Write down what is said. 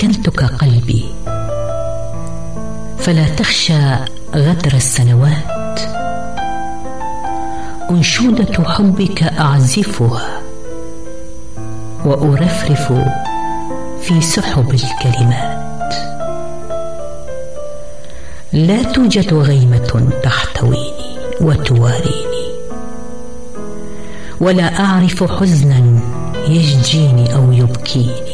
سكنتك قلبي، فلا تخشى غدر السنوات. أنشودة حبك أعزفها وأرفرف في سحب الكلمات. لا توجد غيمة تحتويني وتواريني، ولا أعرف حزنا يشجيني أو يبكيني.